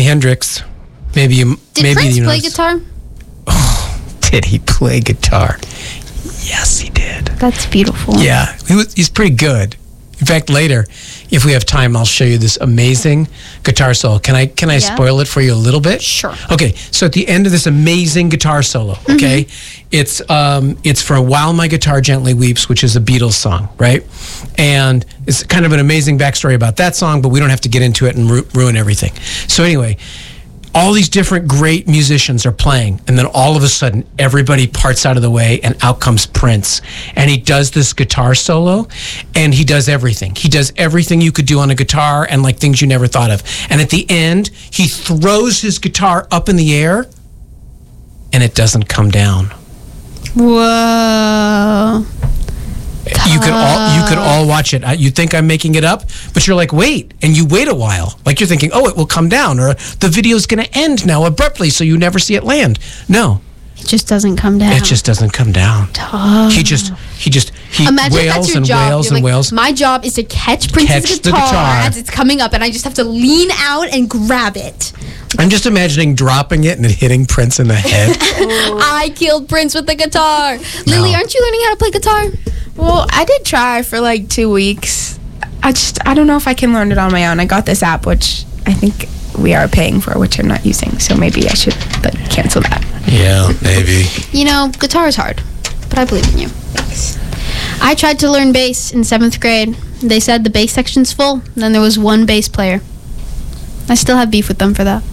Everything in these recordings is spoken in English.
Hendrix. Maybe Prince play guitar? Did he play guitar? Yes, he did. That's beautiful. Yeah, he's pretty good. In fact, later, if we have time, I'll show you this amazing guitar solo. Can I spoil it for you a little bit? Sure. Okay, so at the end of this amazing guitar solo, okay, it's for While My Guitar Gently Weeps, which is a Beatles song, right? And it's kind of an amazing backstory about that song, but we don't have to get into it and ruin everything. So anyway, all these different great musicians are playing, and then all of a sudden everybody parts out of the way and out comes Prince, and he does this guitar solo, and he does everything you could do on a guitar, and like things you never thought of. And at the end he throws his guitar up in the air and it doesn't come down. Whoa. You could all watch it. You think I'm making it up, but you're like, wait, and you wait a while. Like you're thinking, oh, it will come down, or the video's going to end now abruptly, so you never see it land. No, it just doesn't come down. It just doesn't come down. He Imagine wails that's your and job. wails You're and like, wails. my job is to catch Prince's the guitar as it's coming up, and I just have to lean out and grab it. I'm just imagining dropping it and it hitting Prince in the head. I killed Prince with the guitar. Lily, aren't you learning how to play guitar? Well, I did try for like 2 weeks. I don't know if I can learn it on my own. I got this app, which I think we are paying for, which I'm not using. So maybe I should cancel that. Yeah, maybe. You know, guitar is hard, but I believe in you. Thanks. I tried to learn bass in 7th grade. They said the bass section's full, and then there was one bass player. I still have beef with them for that.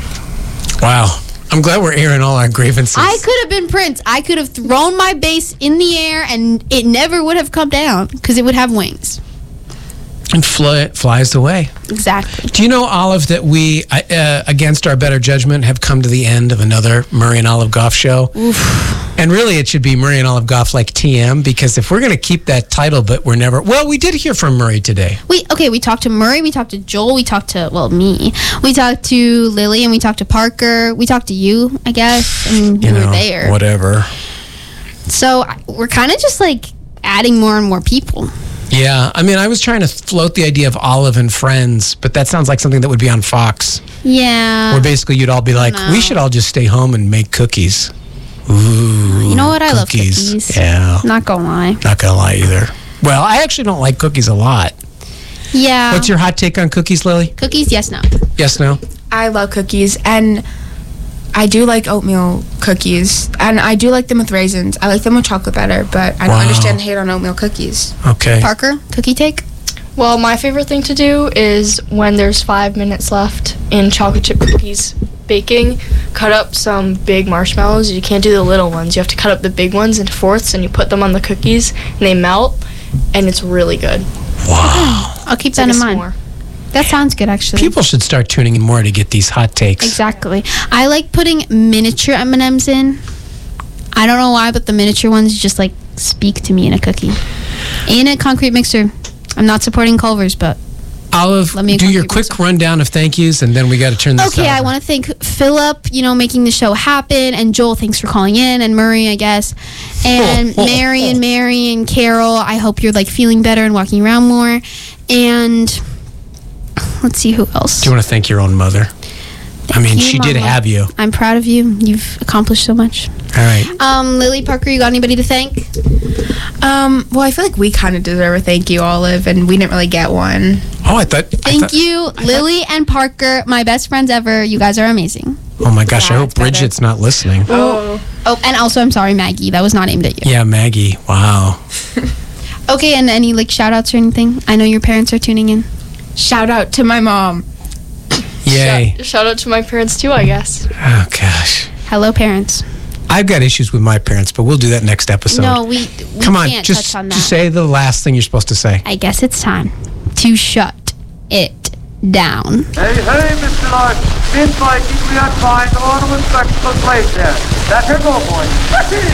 Wow. I'm glad we're airing all our grievances. I could have been Prince. I could have thrown my bass in the air, and it never would have come down because it would have wings. And flies away. Exactly. Do you know, Olive, that we, against our better judgment, have come to the end of another Murray and Olive Goff show? Oof. And really, it should be Murray and Olive Goff like TM, because if we're going to keep that title, but we're never... Well, we did hear from Murray today. We talked to Murray, we talked to Joel, we talked to, me. We talked to Lily, and we talked to Parker. We talked to you, I guess, and you were there. Whatever. So we're kind of just like adding more and more people. Yeah, I mean, I was trying to float the idea of Olive and Friends, but that sounds like something that would be on Fox. Yeah. Where basically you'd all be like, we should all just stay home and make cookies. Ooh, you know what? I love cookies. Yeah. Not gonna lie. Not gonna lie either. Well, I actually don't like cookies a lot. Yeah. What's your hot take on cookies, Lily? Cookies, yes, no. Yes, no? I love cookies, and I do like oatmeal cookies, and I do like them with raisins. I like them with chocolate better, but I don't understand the hate on oatmeal cookies. Okay. Parker, cookie take? Well, my favorite thing to do is when there's 5 minutes left in chocolate chip cookies baking, cut up some big marshmallows. You can't do the little ones. You have to cut up the big ones into fourths, and you put them on the cookies, and they melt, and it's really good. Wow. I'll keep that in mind. That sounds good, actually. People should start tuning in more to get these hot takes. Exactly. I like putting miniature M&Ms in. I don't know why, but the miniature ones just like speak to me in a cookie. In a concrete mixer. I'm not supporting Culver's, but Olive, do your quick rundown of thank yous, and then we got to turn this over. I want to thank Philip, making the show happen, and Joel, thanks for calling in, and Murray, I guess, and Mary and Carol. I hope you're feeling better and walking around more, and let's see who else. Do you want to thank your own mother? She did have you. I'm proud of you. You've accomplished so much. All right. Lily, Parker, you got anybody to thank? Well, I feel like we kind of deserve a thank you, Olive, and we didn't really get one. Oh, Thank you, Lily and Parker, my best friends ever. You guys are amazing. Oh my gosh, I hope Bridget's not listening. Oh, and also I'm sorry, Maggie. That was not aimed at you. Yeah, Maggie. Wow. Okay, and any shout outs or anything? I know your parents are tuning in. Shout out to my mom. Yay. Shout out to my parents too, I guess. Oh gosh. Hello, parents. I've got issues with my parents, but we'll do that next episode. No, we Come on, can't just touch on that. Just say the last thing you're supposed to say. I guess it's time to shut it down. Hey, Mr. Lark. Seems like we are trying to order with respectful place there. That's her go, boy.